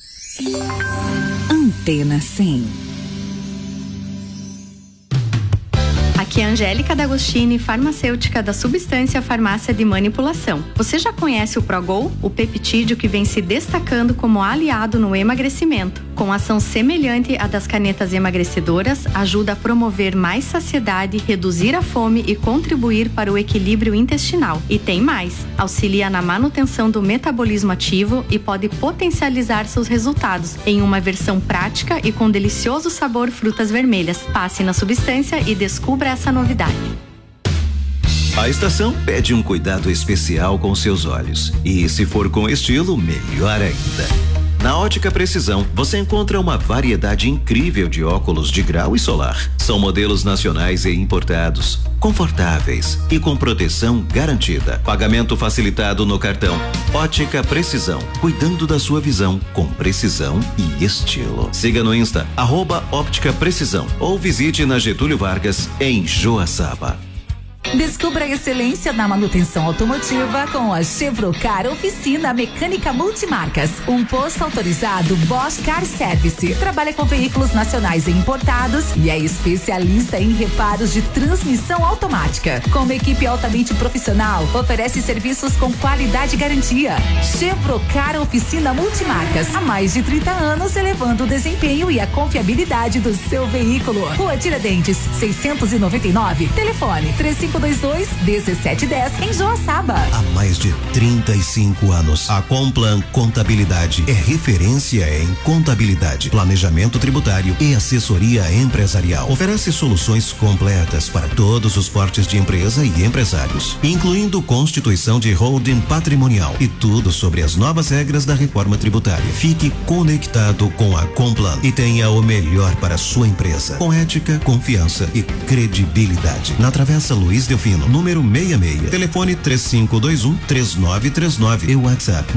Speaker 12: Antena 100. Aqui é a Angélica D'Agostini, farmacêutica da Substância Farmácia de Manipulação. Você já conhece o Progol, o peptídeo que vem se destacando como aliado no emagrecimento? Com ação semelhante à das canetas emagrecedoras, ajuda a promover mais saciedade, reduzir a fome e contribuir para o equilíbrio intestinal. E tem mais, auxilia na manutenção do metabolismo ativo e pode potencializar seus resultados em uma versão prática e com delicioso sabor frutas vermelhas. Passe na Substância e descubra essa novidade.
Speaker 9: A estação pede um cuidado especial com seus olhos. E se for com estilo, melhor ainda. Na Ótica Precisão, você encontra uma variedade incrível de óculos de grau e solar. São modelos nacionais e importados, confortáveis e com proteção garantida. Pagamento facilitado no cartão. Ótica Precisão, cuidando da sua visão com precisão e estilo. Siga no Insta, @Óptica Precisão, ou visite na Getúlio Vargas, em Joaçaba.
Speaker 2: Descubra a excelência na manutenção automotiva com a Chevrocar Oficina Mecânica Multimarcas. Um posto autorizado Bosch Car Service. Trabalha com veículos nacionais e importados e é especialista em reparos de transmissão automática. Com uma equipe altamente profissional, oferece serviços com qualidade e garantia. Chevrocar Oficina Multimarcas. Há mais de 30 anos, elevando o desempenho e a confiabilidade do seu veículo. Rua Tiradentes, 699. Telefone 35 3522-1710 em Joaçaba.
Speaker 5: Há mais de 35 anos, a Complan Contabilidade é referência em contabilidade, planejamento tributário e assessoria empresarial. Oferece soluções completas para todos os portes de empresa e empresários, incluindo constituição de holding patrimonial e tudo sobre as novas regras da reforma tributária. Fique conectado com a Complan e tenha o melhor para a sua empresa, com ética, confiança e credibilidade. Na Travessa Luiz Delfino, número 66, telefone 3521-3939 e WhatsApp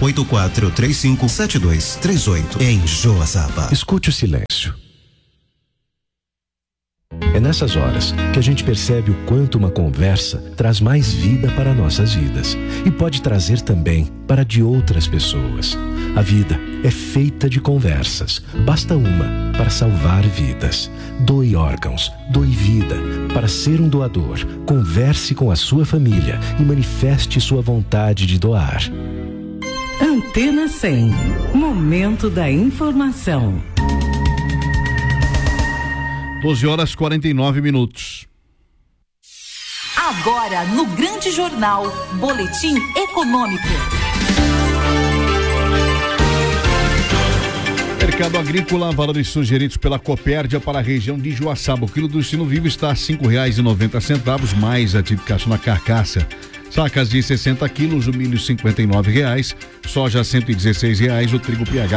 Speaker 5: 984357238 em Joaçaba.
Speaker 22: Escute o silêncio. É nessas horas que a gente percebe o quanto uma conversa traz mais vida para nossas vidas e pode trazer também para de outras pessoas. A vida é feita de conversas. Basta uma para salvar vidas. Doe órgãos, doe vida. Para ser um doador, converse com a sua família e manifeste sua vontade de doar.
Speaker 8: Antena 100. Momento da informação.
Speaker 15: 12h49.
Speaker 2: Agora, no Grande Jornal, Boletim Econômico.
Speaker 15: Mercado agrícola, valores sugeridos pela Copérdia para a região de Joaçaba. O quilo do encino vivo está a R$5,90, mais a tipificação na carcaça. Sacas de 60 quilos, o milho R$59, soja R$116, o trigo PH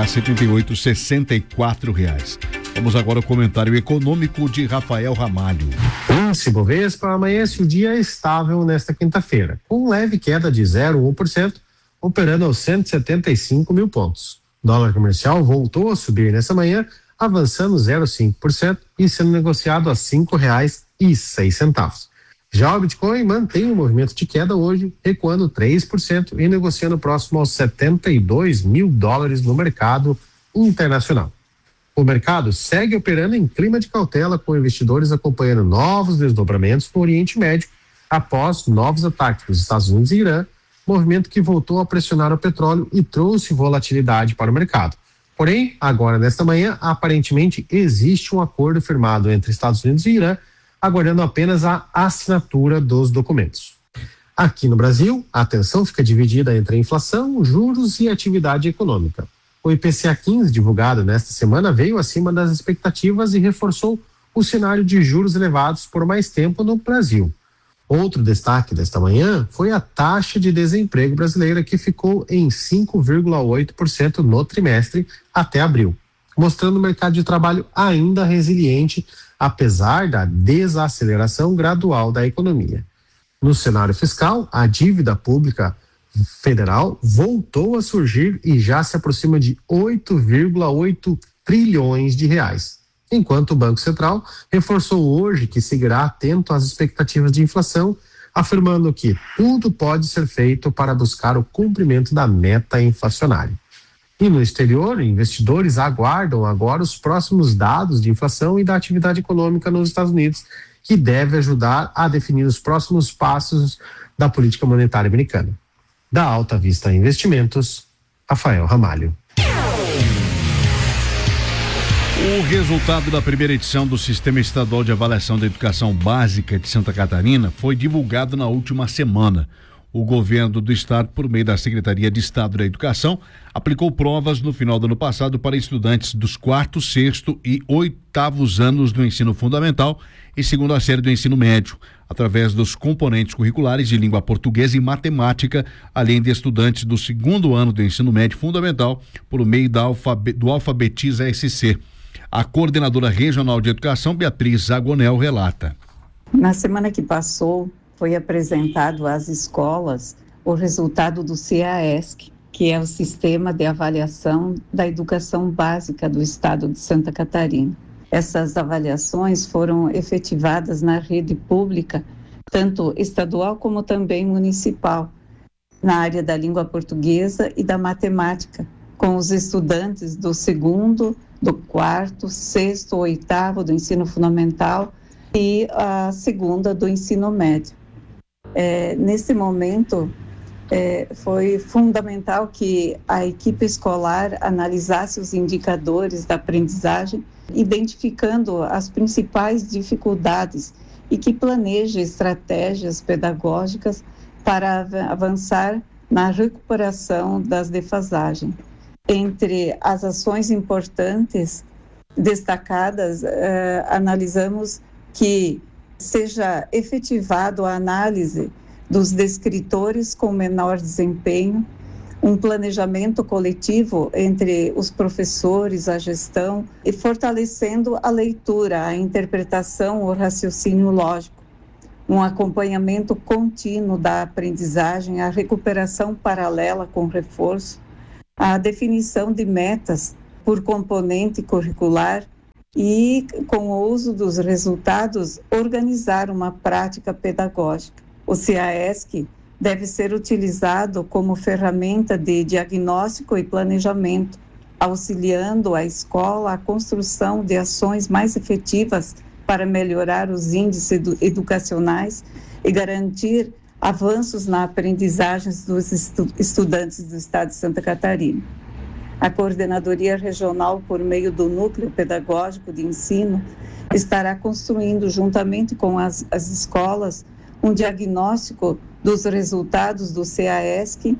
Speaker 15: R$78,64. Vamos agora ao comentário econômico de Rafael Ramalho.
Speaker 23: O índice Bovespa amanhece o dia estável nesta quinta-feira, com leve queda de 0,1%, operando aos 175 mil pontos. O dólar comercial voltou a subir nessa manhã, avançando 0,5% e sendo negociado a R$5,06. Já o Bitcoin mantém um movimento de queda hoje, recuando 3% e negociando próximo aos $72 mil no mercado internacional. O mercado segue operando em clima de cautela, com investidores acompanhando novos desdobramentos no Oriente Médio após novos ataques dos Estados Unidos e Irã, movimento que voltou a pressionar o petróleo e trouxe volatilidade para o mercado. Porém, agora nesta manhã, aparentemente existe um acordo firmado entre Estados Unidos e Irã, aguardando apenas a assinatura dos documentos. Aqui no Brasil, a atenção fica dividida entre a inflação, juros e atividade econômica. O IPCA 15, divulgado nesta semana, veio acima das expectativas e reforçou o cenário de juros elevados por mais tempo no Brasil. Outro destaque desta manhã foi a taxa de desemprego brasileira, que ficou em 5,8% no trimestre até abril, mostrando o mercado de trabalho ainda resiliente, apesar da desaceleração gradual da economia. No cenário fiscal, a dívida pública federal voltou a surgir e já se aproxima de 8,8 trilhões de reais, enquanto o Banco Central reforçou hoje que seguirá atento às expectativas de inflação, afirmando que tudo pode ser feito para buscar o cumprimento da meta inflacionária. E no exterior, investidores aguardam agora os próximos dados de inflação e da atividade econômica nos Estados Unidos, que deve ajudar a definir os próximos passos da política monetária americana. Da Alta Vista Investimentos, Rafael Ramalho.
Speaker 15: O resultado da primeira edição do Sistema Estadual de Avaliação da Educação Básica de Santa Catarina foi divulgado na última semana. O governo do estado, por meio da Secretaria de Estado da Educação, aplicou provas no final do ano passado para estudantes dos 4º, 6º e 8º anos do ensino fundamental e 2ª série do ensino médio, através dos componentes curriculares de língua portuguesa e matemática, além de estudantes do 2º ano do ensino médio fundamental, por meio do Alfabetiza SC. A coordenadora regional de educação, Beatriz Zagonel, relata.
Speaker 24: Na semana que passou, foi apresentado às escolas o resultado do CAESC, que é o Sistema de Avaliação da Educação Básica do Estado de Santa Catarina. Essas avaliações foram efetivadas na rede pública, tanto estadual como também municipal, na área da língua portuguesa e da matemática, com os estudantes do 2º, do 4º, 6º, 8º do ensino fundamental e a 2ª do ensino médio. Nesse momento, foi fundamental que a equipe escolar analisasse os indicadores da aprendizagem, identificando as principais dificuldades e que planeje estratégias pedagógicas para avançar na recuperação das defasagens. Entre as ações importantes destacadas, analisamos que seja efetivado a análise dos descritores com menor desempenho, um planejamento coletivo entre os professores, a gestão, e fortalecendo a leitura, a interpretação, o raciocínio lógico, um acompanhamento contínuo da aprendizagem, a recuperação paralela com reforço, a definição de metas por componente curricular e, com o uso dos resultados, organizar uma prática pedagógica. O CAESC deve ser utilizado como ferramenta de diagnóstico e planejamento, auxiliando a escola à construção de ações mais efetivas para melhorar os índices educacionais e garantir avanços na aprendizagem dos estudantes do Estado de Santa Catarina. A Coordenadoria Regional, por meio do Núcleo Pedagógico de Ensino, estará construindo, juntamente com as escolas, um diagnóstico dos resultados do CAESC,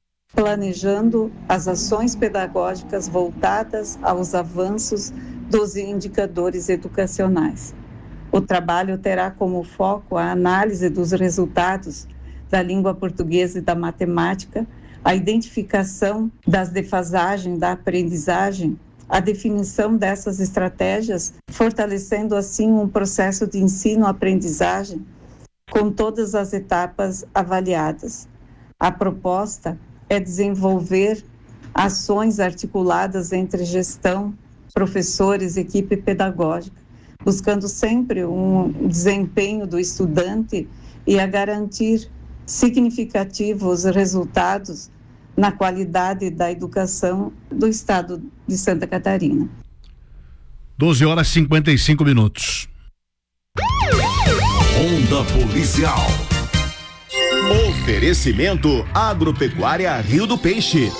Speaker 24: planejando as ações pedagógicas voltadas aos avanços dos indicadores educacionais. O trabalho terá como foco a análise dos resultados da língua portuguesa e da matemática, a identificação das defasagens da aprendizagem, a definição dessas estratégias, fortalecendo assim um processo de ensino-aprendizagem com todas as etapas avaliadas. A proposta é desenvolver ações articuladas entre gestão, professores e equipe pedagógica, buscando sempre um desempenho do estudante e a garantir significativos resultados na qualidade da educação do Estado de Santa Catarina.
Speaker 15: 12h55.
Speaker 20: Ronda Policial. Oferecimento Agropecuária Rio do Peixe.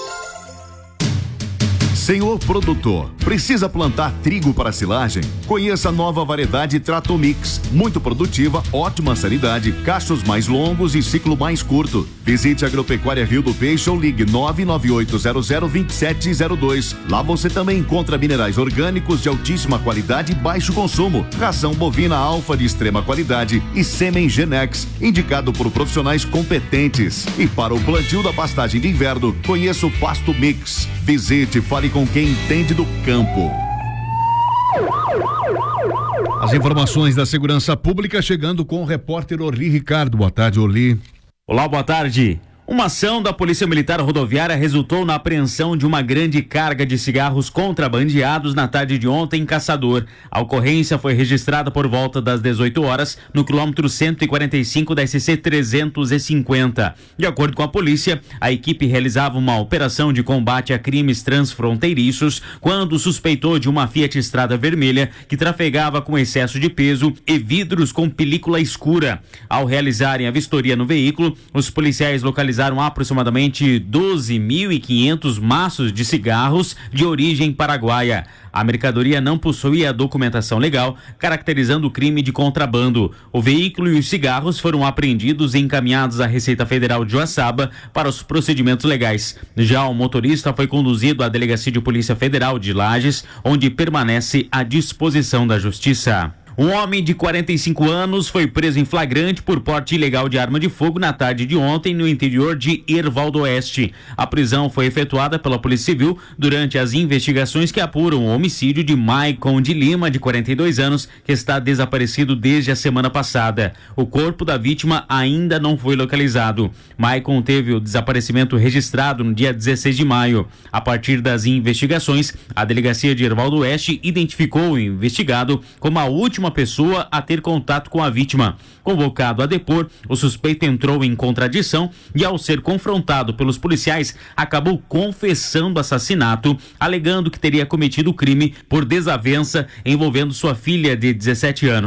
Speaker 20: Senhor produtor, precisa plantar trigo para silagem? Conheça a nova variedade Tratomix, muito produtiva, ótima sanidade, cachos mais longos e ciclo mais curto. Visite a Agropecuária Rio do Peixe ou ligue 998002702. Lá você também encontra minerais orgânicos de altíssima qualidade e baixo consumo, ração bovina alfa de extrema qualidade e sêmen Genex, indicado por profissionais competentes. E para o plantio da pastagem de inverno, conheça o Pasto Mix. Visite e fale com quem entende do campo.
Speaker 15: As informações da segurança pública chegando com o repórter Orli Ricardo. Boa tarde, Orli.
Speaker 6: Olá, boa tarde. Uma ação da Polícia Militar Rodoviária resultou na apreensão de uma grande carga de cigarros contrabandeados na tarde de ontem em Caçador. A ocorrência foi registrada por volta das 18 horas no quilômetro 145 da SC 350. De acordo com a polícia, a equipe realizava uma operação de combate a crimes transfronteiriços quando suspeitou de uma Fiat Estrada Vermelha que trafegava com excesso de peso e vidros com película escura. Ao realizarem a vistoria no veículo, os policiais localizaram aproximadamente 12.500 maços de cigarros de origem paraguaia. A mercadoria não possuía documentação legal, caracterizando o crime de contrabando. O veículo e os cigarros foram apreendidos e encaminhados à Receita Federal de Joaçaba para os procedimentos legais. Já o motorista foi conduzido à Delegacia de Polícia Federal de Lages, onde permanece à disposição da Justiça. Um homem de 45 anos foi preso em flagrante por porte ilegal de arma de fogo na tarde de ontem no interior de Herval Oeste. A prisão foi efetuada pela Polícia Civil durante as investigações que apuram o homicídio de Maicon de Lima, de 42 anos, que está desaparecido desde a semana passada. O corpo da vítima ainda não foi localizado. Maicon teve o desaparecimento registrado no dia 16 de maio. A partir das investigações, a Delegacia de Herval Oeste identificou o investigado como a última pessoa a ter contato com a vítima. Convocado a depor, o suspeito entrou em contradição e, ao ser confrontado pelos policiais, acabou confessando o assassinato, alegando que teria cometido o crime por desavença envolvendo sua filha de 17 anos.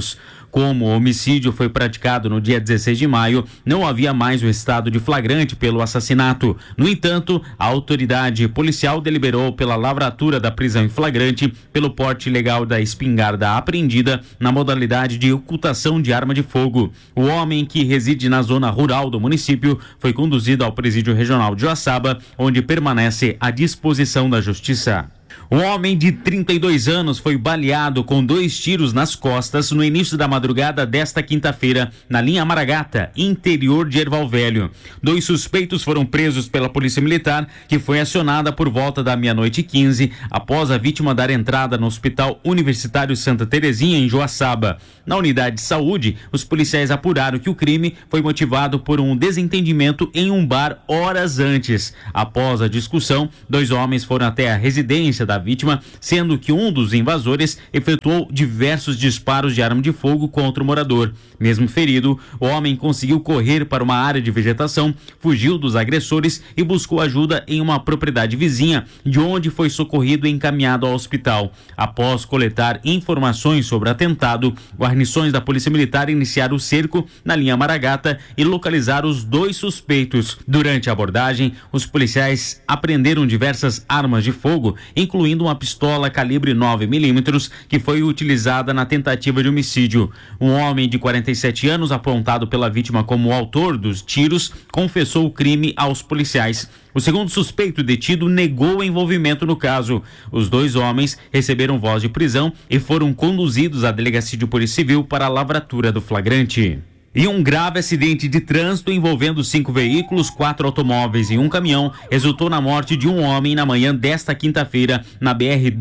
Speaker 6: Como o homicídio foi praticado no dia 16 de maio, não havia mais o estado de flagrante pelo assassinato. No entanto, a autoridade policial deliberou pela lavratura da prisão em flagrante pelo porte ilegal da espingarda apreendida na modalidade de ocultação de arma de fogo. O homem, que reside na zona rural do município, foi conduzido ao presídio regional de Joaçaba, onde permanece à disposição da justiça. Um homem de 32 anos foi baleado com 2 tiros nas costas no início da madrugada desta quinta-feira, na linha Maragata, interior de Erval Velho. 2 suspeitos foram presos pela Polícia Militar, que foi acionada por volta da 00:15, após a vítima dar entrada no Hospital Universitário Santa Terezinha, em Joaçaba. Na unidade de saúde, os policiais apuraram que o crime foi motivado por um desentendimento em um bar horas antes. Após a discussão, 2 homens foram até a residência da vítima, sendo que um dos invasores efetuou diversos disparos de arma de fogo contra o morador. Mesmo ferido, o homem conseguiu correr para uma área de vegetação, fugiu dos agressores e buscou ajuda em uma propriedade vizinha, de onde foi socorrido e encaminhado ao hospital. Após coletar informações sobre o atentado, guarnições da Polícia Militar iniciaram o cerco na linha Maragata e localizaram os 2 suspeitos. Durante a abordagem, os policiais apreenderam diversas armas de fogo, incluindo uma pistola calibre 9mm que foi utilizada na tentativa de homicídio. Um homem de 47 anos, apontado pela vítima como o autor dos tiros, confessou o crime aos policiais. O segundo suspeito detido negou o envolvimento no caso. Os 2 homens receberam voz de prisão e foram conduzidos à Delegacia de Polícia Civil para a lavratura do flagrante. E um grave acidente de trânsito envolvendo 5 veículos, 4 automóveis e um caminhão resultou na morte de um homem na manhã desta quinta-feira na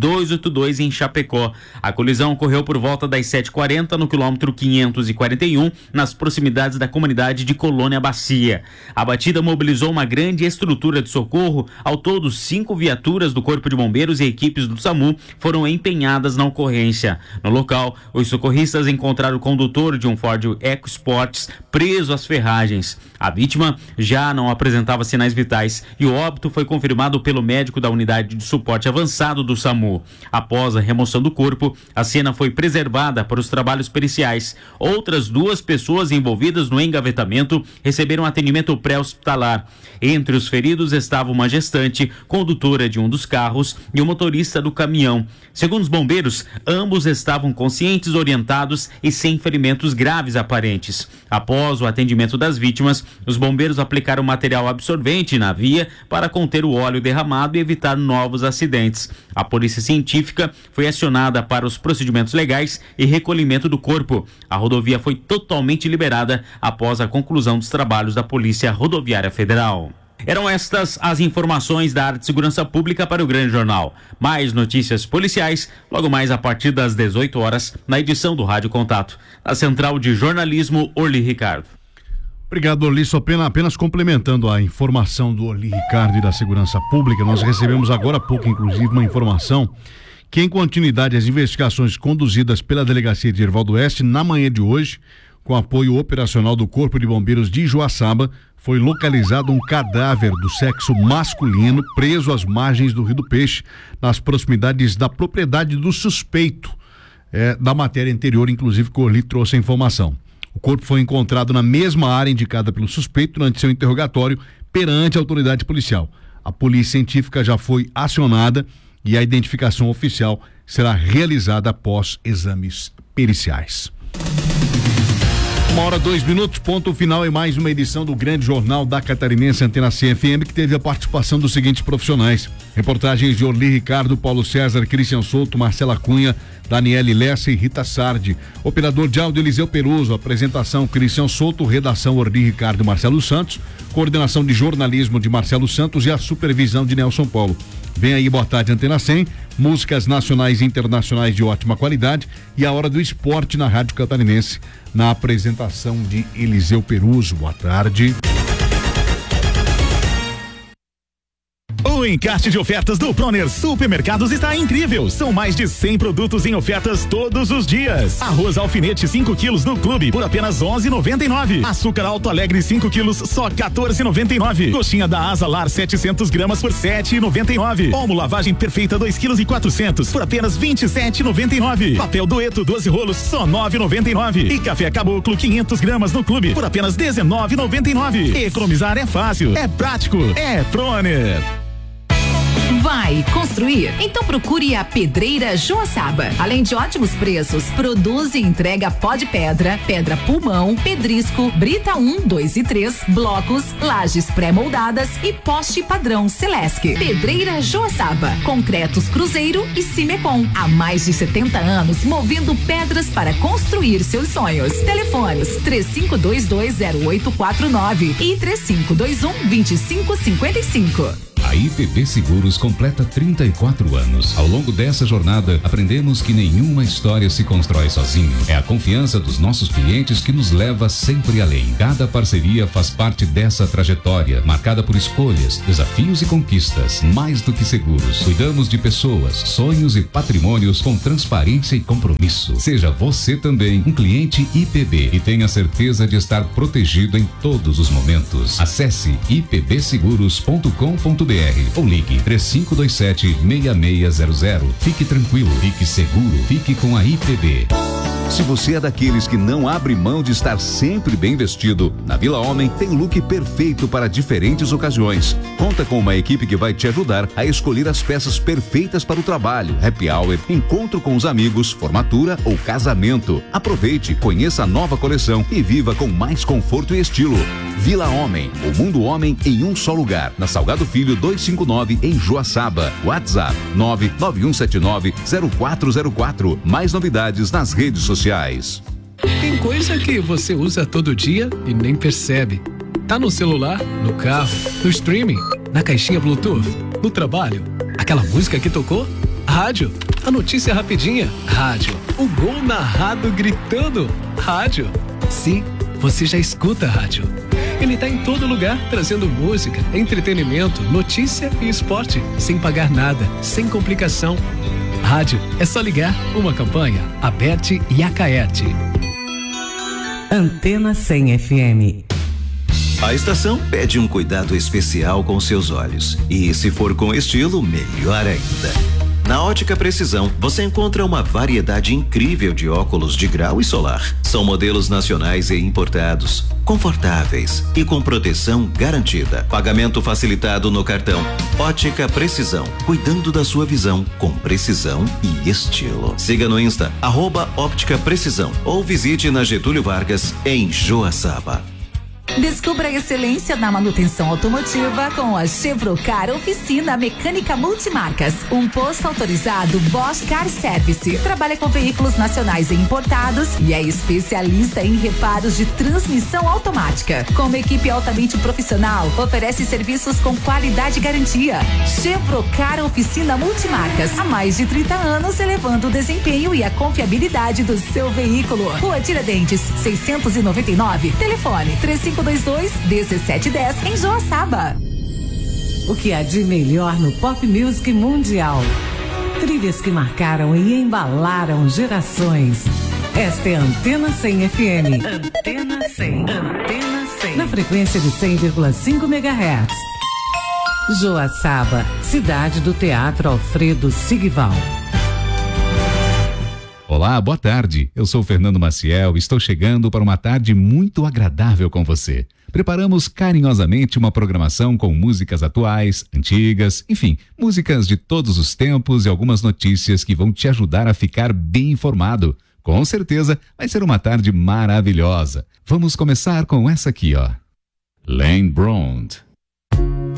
Speaker 6: BR-282 em Chapecó. A colisão ocorreu por volta das 7h40 no quilômetro 541, nas proximidades da comunidade de Colônia Bacia. A batida mobilizou uma grande estrutura de socorro. Ao todo, 5 viaturas do Corpo de Bombeiros e equipes do SAMU foram empenhadas na ocorrência. No local, os socorristas encontraram o condutor de um Ford EcoSport preso às ferragens. A vítima já não apresentava sinais vitais e o óbito foi confirmado pelo médico da unidade de suporte avançado do SAMU. Após a remoção do corpo, a cena foi preservada para os trabalhos periciais. Outras 2 pessoas envolvidas no engavetamento receberam atendimento pré-hospitalar. Entre os feridos estava uma gestante, condutora de um dos carros e o motorista do caminhão. Segundo os bombeiros, ambos estavam conscientes, orientados e sem ferimentos graves aparentes. Após o atendimento das vítimas, os bombeiros aplicaram material absorvente na via para conter o óleo derramado e evitar novos acidentes. A polícia científica foi acionada para os procedimentos legais e recolhimento do corpo. A rodovia foi totalmente liberada após a conclusão dos trabalhos da Polícia Rodoviária Federal. Eram estas as informações da área de segurança pública para o Grande Jornal. Mais notícias policiais, logo mais a partir das 18 horas, na edição do Rádio Contato. Na Central de Jornalismo, Orli Ricardo.
Speaker 15: Obrigado, Orli. Só apenas complementando a informação do Orli Ricardo e da segurança pública, nós recebemos agora há pouco, inclusive, uma informação que, em continuidade às investigações conduzidas pela Delegacia de Erval do Oeste, na manhã de hoje, com apoio operacional do Corpo de Bombeiros de Joaçaba, foi localizado um cadáver do sexo masculino preso às margens do Rio do Peixe, nas proximidades da propriedade do suspeito. Da matéria anterior, inclusive, que o Orli trouxe a informação. O corpo foi encontrado na mesma área indicada pelo suspeito durante seu interrogatório perante a autoridade policial. A polícia científica já foi acionada e a identificação oficial será realizada após exames periciais. 1h02, ponto final em mais uma edição do Grande Jornal da Catarinense Antena CFM, que teve a participação dos seguintes profissionais. Reportagens de Orli Ricardo, Paulo César, Cristian Souto, Marcela Cunha, Daniele Lessa e Rita Sardi. Operador de áudio Eliseu Peruso, apresentação Cristian Souto, redação Orli Ricardo e Marcelo Santos, coordenação de jornalismo de Marcelo Santos e a supervisão de Nelson Paulo. Vem aí, boa tarde, Antena 100, músicas nacionais e internacionais de ótima qualidade e a hora do esporte na Rádio Catarinense, na apresentação de Eliseu Peruso. Boa tarde.
Speaker 1: O encarte de ofertas do Proner Supermercados está incrível. São mais de 100 produtos em ofertas todos os dias. Arroz alfinete 5 quilos no Clube por apenas 11,99. Açúcar Alto Alegre 5 quilos só 14,99. Coxinha da Asa Lar 700 gramas por 7,99. Omo lavagem perfeita 2 quilos e 400 por apenas 27,99. Papel Dueto 12 rolos só 9,99. E café Caboclo 500 gramas no Clube por apenas 19,99. Economizar é fácil, é prático, é Proner.
Speaker 2: Vai construir? Então procure a Pedreira Joaçaba. Além de ótimos preços, produz e entrega pó de pedra, pedra pulmão, pedrisco, brita 1, 2 e 3, blocos, lajes pré-moldadas e poste padrão Celesc. Pedreira Joaçaba. Concretos Cruzeiro e Cimecon. Há mais de 70 anos movendo pedras para construir seus sonhos. Telefones 35220849 e 3521-2555.
Speaker 3: A IPB Seguros completa 34 anos. Ao longo dessa jornada, aprendemos que nenhuma história se constrói sozinho. É a confiança dos nossos clientes que nos leva sempre além. Cada parceria faz parte dessa trajetória, marcada por escolhas, desafios e conquistas. Mais do que seguros, cuidamos de pessoas, sonhos e patrimônios com transparência e compromisso. Seja você também um cliente IPB e tenha certeza de estar protegido em todos os momentos. Acesse ipbseguros.com.br ou ligue 3527-6600. Fique tranquilo, fique seguro, fique com a IPB.
Speaker 4: Se você é daqueles que não abre mão de estar sempre bem vestido, na Vila Homem tem look perfeito para diferentes ocasiões. Conta com uma equipe que vai te ajudar a escolher as peças perfeitas para o trabalho, happy hour, encontro com os amigos, formatura ou casamento. Aproveite, conheça a nova coleção e viva com mais conforto e estilo. Vila Homem, o mundo homem em um só lugar. Na Salgado Filho 259 em Joaçaba. WhatsApp 991790404. Mais novidades nas redes sociais.
Speaker 10: Tem coisa que você usa todo dia e nem percebe. Tá no celular, no carro, no streaming, na caixinha Bluetooth, no trabalho. Aquela música que tocou? Rádio. A notícia rapidinha? Rádio. O gol narrado gritando? Rádio. Sim, você já escuta rádio. Ele tá em todo lugar, trazendo música, entretenimento, notícia e esporte, sem pagar nada, sem complicação. Rádio, é só ligar. Uma campanha, Aberte e Acaerte.
Speaker 8: Antena 100 FM.
Speaker 9: A estação pede um cuidado especial com seus olhos. E se for com estilo, melhor ainda. Na Ótica Precisão, você encontra uma variedade incrível de óculos de grau e solar. São modelos nacionais e importados, confortáveis e com proteção garantida. Pagamento facilitado no cartão. Ótica Precisão, cuidando da sua visão com precisão e estilo. Siga no Insta, @Óptica Precisão, ou visite na Getúlio Vargas, em Joaçaba.
Speaker 2: Descubra a excelência na manutenção automotiva com a Chevrocar Oficina Mecânica Multimarcas. Um posto autorizado Bosch Car Service. Trabalha com veículos nacionais e importados e é especialista em reparos de transmissão automática. Com uma equipe altamente profissional, oferece serviços com qualidade e garantia. Chevrocar Oficina Multimarcas. Há mais de 30 anos, elevando o desempenho e a confiabilidade do seu veículo. Rua Tiradentes, 699. Telefone 3522-1710 em Joaçaba.
Speaker 8: O que há de melhor no pop music mundial? Trilhas que marcaram e embalaram gerações. Esta é a Antena 100 FM. Antena 100. Antena 100. Na frequência de 100,5 MHz. Joaçaba, cidade do Teatro Alfredo Sigval.
Speaker 3: Olá, boa tarde. Eu sou Fernando Maciel e estou chegando para uma tarde muito agradável com você. Preparamos carinhosamente uma programação com músicas atuais, antigas, enfim, músicas de todos os tempos e algumas notícias que vão te ajudar a ficar bem informado. Com certeza vai ser uma tarde maravilhosa. Vamos começar com essa aqui, ó. Lane Brond.